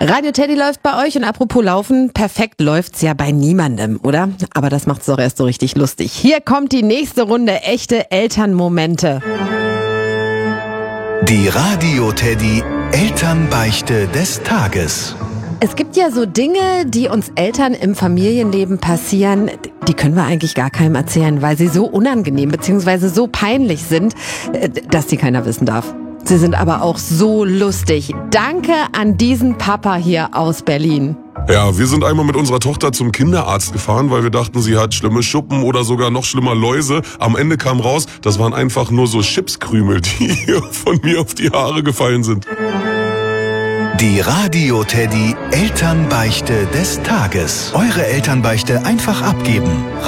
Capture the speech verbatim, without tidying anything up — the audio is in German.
Radio Teddy läuft bei euch und apropos Laufen, perfekt läuft's ja bei niemandem, oder? Aber das macht's doch erst so richtig lustig. Hier kommt die nächste Runde echte Elternmomente. Die Radio Teddy Elternbeichte des Tages. Es gibt ja so Dinge, die uns Eltern im Familienleben passieren, die können wir eigentlich gar keinem erzählen, weil sie so unangenehm bzw. so peinlich sind, dass die keiner wissen darf. Sie sind aber auch so lustig. Danke an diesen Papa hier aus Berlin. Ja, wir sind einmal mit unserer Tochter zum Kinderarzt gefahren, weil wir dachten, sie hat schlimme Schuppen oder sogar noch schlimmer Läuse. Am Ende kam raus, das waren einfach nur so Chipskrümel, die von mir auf die Haare gefallen sind. Die Radio Teddy Elternbeichte des Tages. Eure Elternbeichte einfach abgeben.